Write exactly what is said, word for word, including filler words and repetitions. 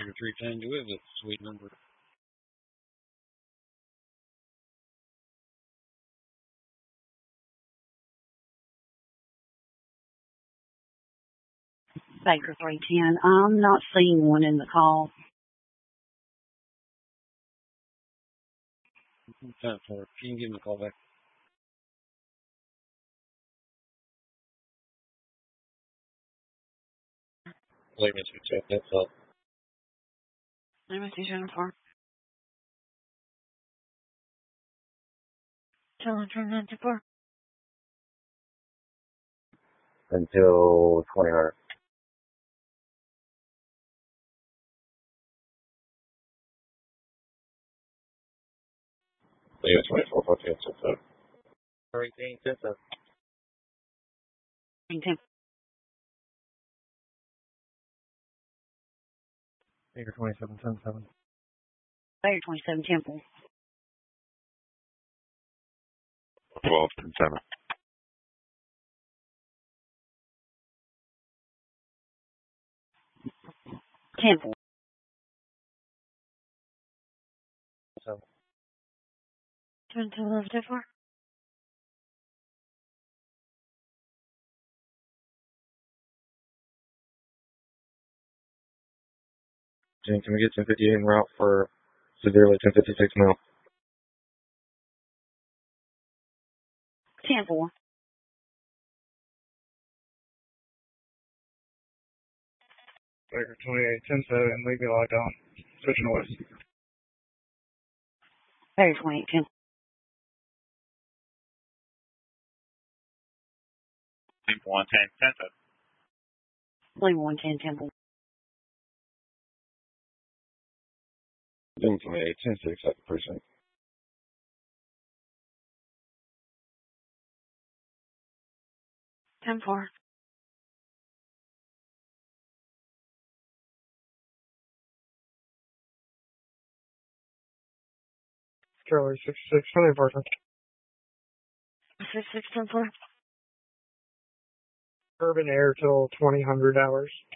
Figure three ten, do we have a suite number? Baker three ten. I'm not seeing one in the call. ten four. You can give him a call back. Wait a minute, check that's up. Let me see, Jennifer. Tell him turn nine two four. Until twenty hundred. Yeah, twenty-four, fourteen, ten, seven. eighteen, ten, seven. ten. Baker twenty-seven, ten, seven. Baker twenty-seven, Temple. twelve, ten, seven. Temple. seven. ten two eleven two four. Jen, can we get ten fifty-eight en route for severely ten fifty-six mil? Temple. Baker twenty-eight, ten, seven, leave me locked on. Switching west. Baker twenty-eight, ten. Temple one ten, ten, seven. Blue one ten, Temple. Jen twenty-eight, ten, six at the precinct. ten four. Charlie sixty-six, twenty apartment. six six ten four. Urban Air till twenty hundred hours.